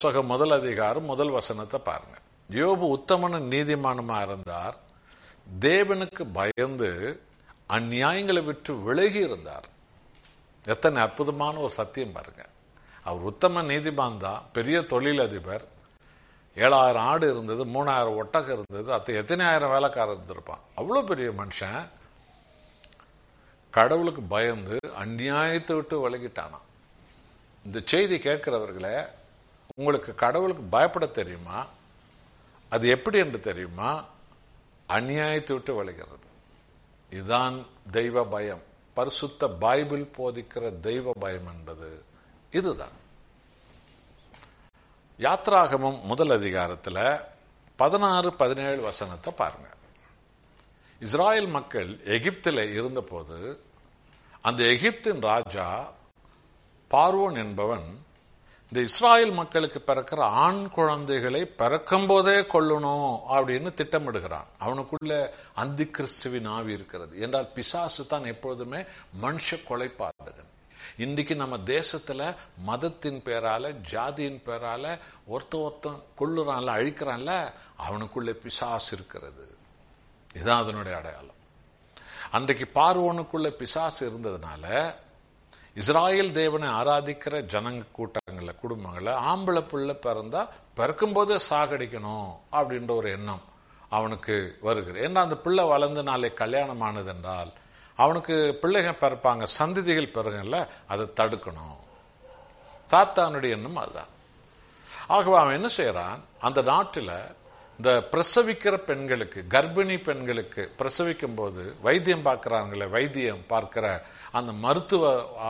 முதல் அதிகாரம் முதல் வசனத்தை பாருங்க. யோபு உத்தமனும் நீதிமானுமா இருந்தார், தேவனுக்கு பயந்து அந்நியாயங்களை விட்டு விலகி இருந்தார். எத்தனை அற்புதமான ஒரு சத்தியம் பாருங்க. அவர் உத்தம நீதிமான் தான், பெரிய தொழிலதிபர், 7000 ஆடு இருந்தது, 3000 ஒட்டகம் இருந்தது, எத்தனை ஆயிரம் வேலைக்காரர் இருந்திருப்பான். அவ்வளவு பெரிய மனுஷன் கடவுளுக்கு பயந்து அந்நியாயத்தை விட்டு விலகிட்டானா. இந்த செய்தி கேட்கிறவர்களே, உங்களுக்கு கடவுளுக்கு பயப்பட தெரியுமா? அது எப்படி என்று தெரியுமா? அநியாயத்தை விட்டு விலகிறது. இதுதான் தெய்வ பயம். பரிசுத்த பைபிள் போதிக்கிற தெய்வ பயம் என்பது இதுதான். யாத்ராகமம் முதல் அதிகாரத்தில் 16-17 வசனத்தை பாருங்க. இஸ்ராயல் மக்கள் எகிப்தில் இருந்தபோது அந்த எகிப்தின் ராஜா பார்வோன் என்பவன் இந்த இஸ்ராயல் மக்களுக்கு பிறக்கிற ஆண் குழந்தைகளை பிறக்கும் போதே கொல்லணும் அப்படின்னு திட்டமிடுகிறான். அவனுக்குள்ள அந்தி கிறிஸ்துவின் ஆவி இருக்கிறது. என்றால் பிசாசு தான் எப்பொழுதுமே மனுஷ கொலைபாதகன். இன்றைக்கு நம்ம தேசத்துல மதத்தின் பேரால, ஜாதியின் பேரால ஒருத்தன் கொள்ளுறான்ல, அழிக்கிறான்ல, அவனுக்குள்ள பிசாசு இருக்கிறது. இதுதான் அதனுடைய அடையாளம். அன்றைக்கு பார்வோனுக்குள்ள பிசாசு இருந்ததுனால இஸ்ராயல் தேவனை ஆராதிக்கிற ஜனங்க கூட்டங்கள்ல, குடும்பங்கள்ல ஆம்பளை பிள்ளை பிறந்தா பிறக்கும் போதே சாகடிக்கணும் அப்படின்ற ஒரு எண்ணம் அவனுக்கு வருகிறது. ஏன்னா அந்த பிள்ளை வளர்ந்து நாளை கல்யாணம் ஆனது என்றால் அவனுக்கு பிள்ளைகள் பிறப்பாங்க, சந்ததிகள் பிறகுல, அதை தடுக்கணும். சாத்தானுடைய எண்ணம் அதுதான். ஆகவே அவன் என்ன செய்யறான், அந்த நாட்டில் இந்த பிரசவிக்கிற பெண்களுக்கு, கர்ப்பிணி பெண்களுக்கு பிரசவிக்கும் போது வைத்தியம் பார்க்கிறாங்களே, வைத்தியம் பார்க்கிற அந்த மருத்துவ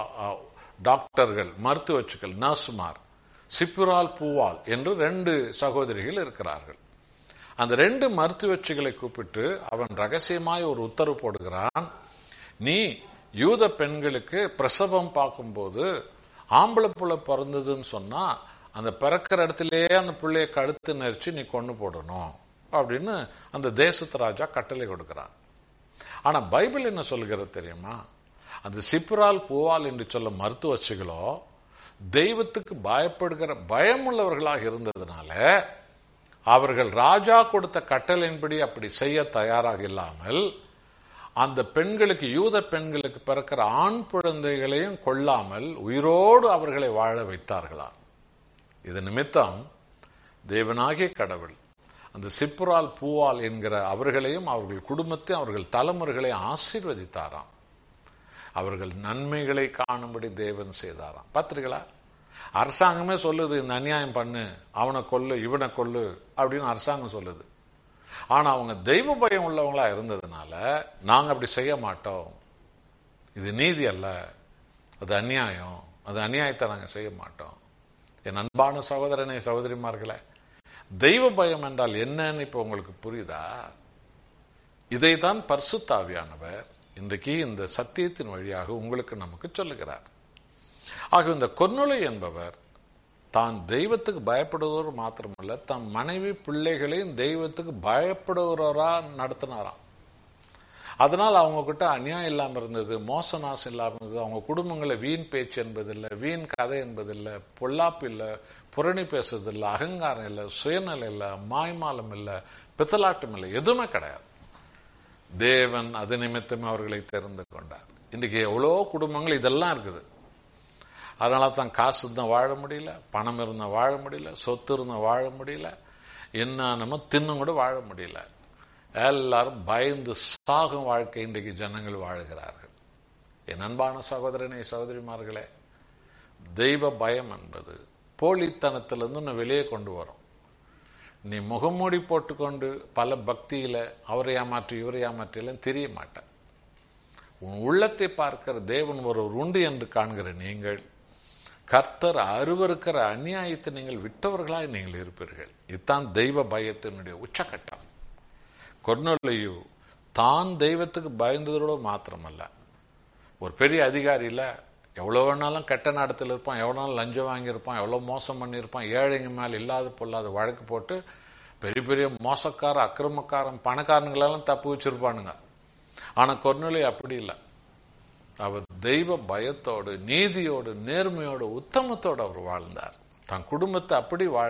டாக்டர்கள், மருத்துவச்சுக்கள், நர்சுமார், சிப்புரால் பூவால் என்று 2 சகோதரிகள் இருக்கிறார்கள். அந்த 2 மருத்துவச்சுகளை கூப்பிட்டு அவன் ரகசியமாய் ஒரு உத்தரவு போடுகிறான். நீ யூத பெண்களுக்கு பிரசவம் பார்க்கும்போது ஆம்பளை புள்ள பிறந்ததுன்னு சொன்னா அந்த பிறக்கிற இடத்திலேயே அந்த பிள்ளைய கழுத்து நெரிச்சு நீ கொண்டு போடணும் அப்படின்னு அந்த தேசத்து ராஜா கட்டளை கொடுக்கிறான். ஆனா பைபிள் என்ன சொல்கிறது தெரியுமா? அந்த சிப்புரால் பூவால் என்று சொல்ல மருத்துவச்சிகளோ தெய்வத்துக்கு பயப்படுகிற பயமுள்ளவர்களாக இருந்ததுனால அவர்கள் ராஜா கொடுத்த கட்டளையின்படி அப்படி செய்ய தயாராக இல்லாமல் அந்த பெண்களுக்கு, யூத பெண்களுக்கு பிறக்கிற ஆண் குழந்தைகளையும் கொல்லாமல் உயிரோடு அவர்களை வாழ வைத்தார்களாம். இது நிமித்தம் தேவனாகிய கடவுள் அந்த சிப்புரால் பூவால் என்கிற அவர்களையும் அவர்கள் குடும்பத்தையும் அவர்கள் தலைமுறைகளை ஆசீர்வதித்தாராம். அவர்கள் நன்மைகளை காணும்படி தேவன் செய்தாராம். பார்த்திருங்களா? அரசாங்கமே சொல்லுது, இந்த அநியாயம் பண்ணு, அவனை கொல்லு, இவனை கொல்லு அப்படின்னு அரசாங்கம் சொல்லுது. ஆனா அவங்க தெய்வ பயம் உள்ளவங்களா இருந்ததுனால நாங்க அப்படி செய்ய மாட்டோம், இது நீதி அல்ல, அது அநியாயம், அது அநியாயத்தை நாங்க செய்ய மாட்டோம். என் அன்பான சகோதரனை, சகோதரிமார்களே, தெய்வ பயம் என்றால் என்னன்னு இப்ப உங்களுக்கு புரியுதா? இதைத்தான் பரிசுத்த ஆவியானவர் இன்றைக்கு இந்த சத்தியத்தின் வழியாக உங்களுக்கு நமக்கு சொல்லுகிறார். ஆக இந்த கொர்நேலியு என்பவர் தான் தெய்வத்துக்கு பயப்படுவதோடு மாத்திரமல்ல, தன் மனைவி பிள்ளைகளையும் தெய்வத்துக்கு பயப்படுகிறவரா நடத்தினாராம். அதனால் அவங்க கிட்ட அநியாயம் இல்லாம இருந்தது, மோச நாசம் இல்லாம இருந்தது. அவங்க குடும்பங்களை வீண் பேச்சு என்பதில்லை, வீண் கதை என்பதில்லை, பொல்லாப்பு இல்லை, புரணி பேசுறதில்லை, அகங்காரம் இல்லை, சுயநலம் இல்லை, மாய்மாலம் இல்லை, பித்தலாட்டம் இல்லை, எதுவுமே கிடையாது. தேவன் அது நிமித்தமே அவர்களை தெரிந்து கொண்டார். இன்றைக்கு எவ்வளோ குடும்பங்கள் இதெல்லாம் இருக்குது. அதனால தான் காசு இருந்தால் வாழ முடியல, பணம் இருந்தால் வாழ முடியல, சொத்து இருந்தால் வாழ முடியல, என்னன்னு தின்னும் கூட வாழ முடியல. எல்லாரும் பயந்து சாகும் வாழ்க்கை இன்றைக்கு ஜனங்கள் வாழுகிறார்கள். என் அன்பான சகோதரனை, சகோதரிமார்களே, தெய்வ பயம் என்பது போலித்தனத்திலிருந்து வெளியே கொண்டு வரும். நீ முகமூடி போட்டுக்கொண்டு பல பக்தியில அவரை ஏமாற்றி இவரை ஏமாற்றிலாம் தெரிய மாட்டேன். உன் உள்ளத்தை பார்க்கிற தேவன் ஒருவர் உண்டு என்று காண்கிற நீங்கள் கர்த்தர் அருவருக்கிற அநியாயத்தை நீங்கள் விட்டவர்களாய் நீங்கள் இருப்பீர்கள். இதுதான் தெய்வ பயத்தினுடைய உச்சகட்டம். கொர்நேலியு தான் தெய்வத்துக்கு பயந்ததோடு மாத்திரமல்ல, ஒரு பெரிய அதிகாரி இல்ல, எவ்வளவு வேணாலும் கெட்ட நடத்தில் இருப்பான், எவ்வளவு லஞ்சம் வாங்கியிருப்பான், எவ்வளவு மோசம் பண்ணியிருப்பான், ஏழைங்க மேல இல்லாத பொல்லாத வழக்கு போட்டு பெரிய பெரிய மோசக்கார, அக்கிரமக்காரன், பணக்காரங்களெல்லாம் தப்பு வச்சிருப்பானுங்க. ஆனா கொர்நேலியு அப்படி இல்லை. அவர் தெய்வ பயத்தோடு, நீதியோடு, நேர்மையோடு, உத்தமத்தோடு அவர் வாழ்ந்தார். தன் குடும்பத்தை அப்படி வாழ